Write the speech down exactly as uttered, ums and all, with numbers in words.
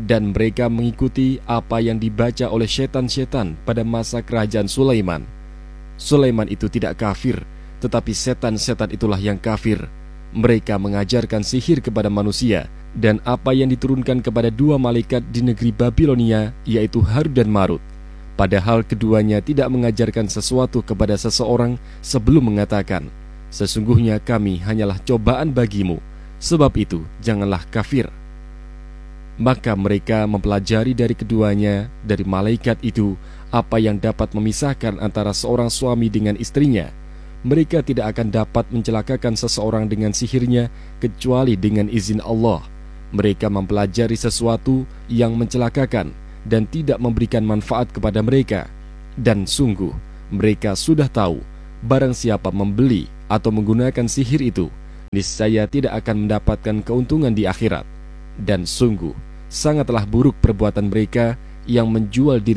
dan mereka mengikuti apa yang dibaca oleh setan-setan pada masa kerajaan Sulaiman. Sulaiman itu tidak kafir, tetapi setan-setan itulah yang kafir. Mereka mengajarkan sihir kepada manusia, dan apa yang diturunkan kepada dua malaikat di negeri Babilonia, yaitu Harut dan Marut. Padahal keduanya tidak mengajarkan sesuatu kepada seseorang sebelum mengatakan, sesungguhnya kami hanyalah cobaan bagimu, sebab itu janganlah kafir. Maka mereka mempelajari dari keduanya, dari malaikat itu, apa yang dapat memisahkan antara seorang suami dengan istrinya. Mereka tidak akan dapat mencelakakan seseorang dengan sihirnya, kecuali dengan izin Allah. Mereka mempelajari sesuatu yang mencelakakan dan tidak memberikan manfaat kepada mereka. Dan sungguh, mereka sudah tahu, barang siapa membeli atau menggunakan sihir itu, niscaya tidak akan mendapatkan keuntungan di akhirat. Dan sungguh, sangatlah buruk perbuatan mereka yang menjual diri